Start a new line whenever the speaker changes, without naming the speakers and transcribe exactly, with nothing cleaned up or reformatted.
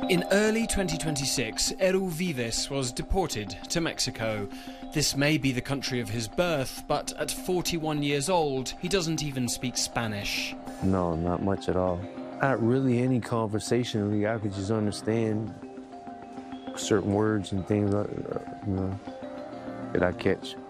In early twenty twenty-six, Eru Vives was deported to Mexico. This may be the country of his birth, but at forty-one years old, he doesn't even speak Spanish.
No, not much at all. Not really any conversation. I could just understand certain words and things, you know, that I catch.